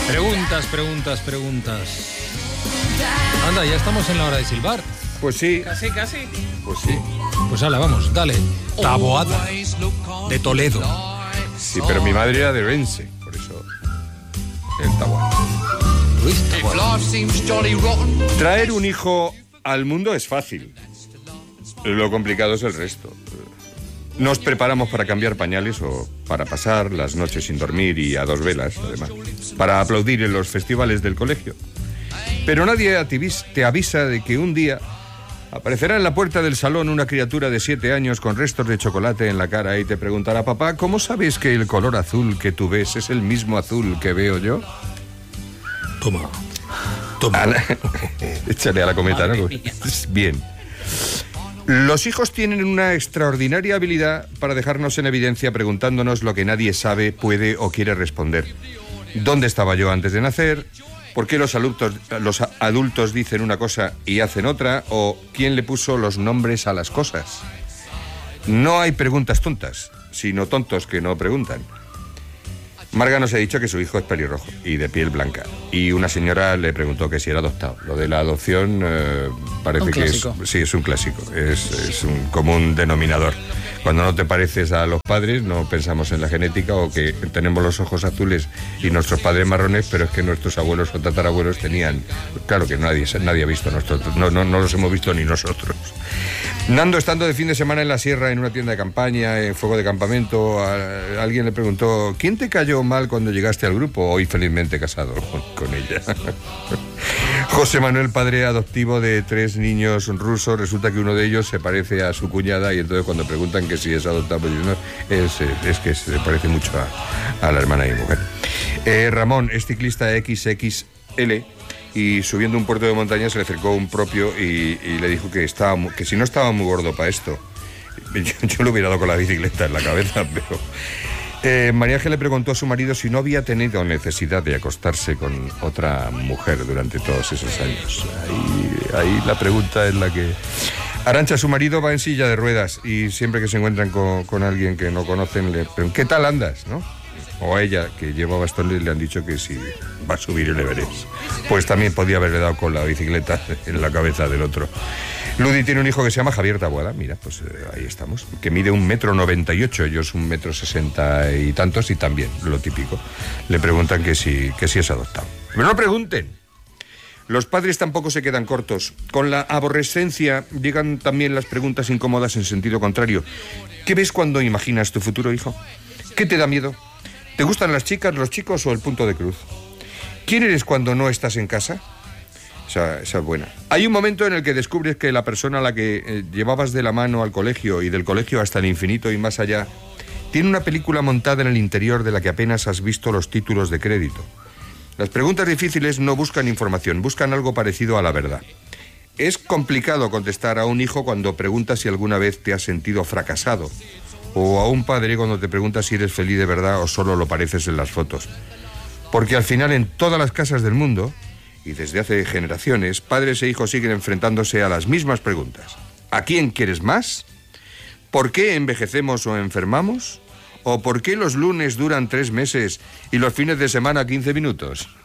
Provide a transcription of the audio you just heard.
Preguntas. Anda, ya estamos en la hora de silbar. Pues sí. Casi. Pues sí. Pues hala, vamos, dale. Taboada de Toledo. Sí, pero mi madre era de Orense, por eso el Taboada. Luis Taboada. Traer un hijo al mundo es fácil. Lo complicado es el resto. Nos preparamos para cambiar pañales o para pasar las noches sin dormir y a dos velas, además, para aplaudir en los festivales del colegio. Pero nadie te avisa de que un día aparecerá en la puerta del salón una criatura de 7 años con restos de chocolate en la cara y te preguntará: papá, ¿cómo sabes que el color azul que tú ves es el mismo azul que veo yo? Toma. Échale a la cometa, ¿no? Bien. Los hijos tienen una extraordinaria habilidad para dejarnos en evidencia preguntándonos lo que nadie sabe, puede o quiere responder. ¿Dónde estaba yo antes de nacer? ¿Por qué los adultos dicen una cosa y hacen otra? ¿O quién le puso los nombres a las cosas? No hay preguntas tontas, sino tontos que no preguntan. Marga nos ha dicho que su hijo es pelirrojo y de piel blanca. Y una señora le preguntó que si era adoptado. Lo de la adopción parece que es un clásico. Es un común denominador. Cuando no te pareces a los padres, no pensamos en la genética o que tenemos los ojos azules y nuestros padres marrones, pero es que nuestros abuelos o tatarabuelos tenían... Claro que nadie ha visto nosotros, no los hemos visto ni nosotros. Nando, estando de fin de semana en la sierra, en una tienda de campaña, en fuego de campamento, alguien le preguntó: ¿quién te cayó mal cuando llegaste al grupo? Hoy felizmente casado con ella. José Manuel, padre adoptivo de 3 niños rusos, resulta que uno de ellos se parece a su cuñada y entonces cuando preguntan que si es adoptado, es que se parece mucho a la hermana de mi mujer. Ramón es ciclista XXL y subiendo un puerto de montaña se le acercó un propio y le dijo que si no estaba muy gordo para esto. Yo lo hubiera dado con la bicicleta en la cabeza, pero... María Ángel le preguntó a su marido si no había tenido necesidad de acostarse con otra mujer durante todos esos años. Ahí la pregunta es la que... Arantxa, su marido va en silla de ruedas y siempre que se encuentran con alguien que no conocen le preguntan: ¿qué tal andas? ¿No? O a ella, que lleva bastones, le han dicho que si va a subir el Everest. Pues también podía haberle dado con la bicicleta en la cabeza del otro. Ludi tiene un hijo que se llama Javier Taboada, mira, pues ahí estamos, que mide 1,98 m, ellos 1,60 m y tantos, y también, lo típico, le preguntan que si es adoptado. Pero no pregunten. Los padres tampoco se quedan cortos. Con la aborrescencia llegan también las preguntas incómodas en sentido contrario. ¿Qué ves cuando imaginas tu futuro hijo? ¿Qué te da miedo? ¿Te gustan las chicas, los chicos o el punto de cruz? ¿Quién eres cuando no estás en casa? Esa es buena. Hay un momento en el que descubres que la persona a la que llevabas de la mano al colegio y del colegio hasta el infinito y más allá tiene una película montada en el interior de la que apenas has visto los títulos de crédito. Las preguntas difíciles no buscan información, buscan algo parecido a la verdad. Es complicado contestar a un hijo cuando pregunta si alguna vez te has sentido fracasado, o a un padre cuando te pregunta si eres feliz de verdad o solo lo pareces en las fotos. Porque al final en todas las casas del mundo, y desde hace generaciones, padres e hijos siguen enfrentándose a las mismas preguntas. ¿A quién quieres más? ¿Por qué envejecemos o enfermamos? ¿O por qué los lunes duran 3 meses y los fines de semana 15 minutos?